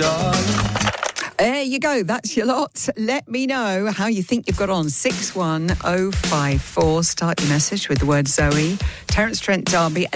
darling. There you go. That's your lot. Let me know how you think you've got on. 61054. Start your message with the word Zoe. Terence Trent D'Arby.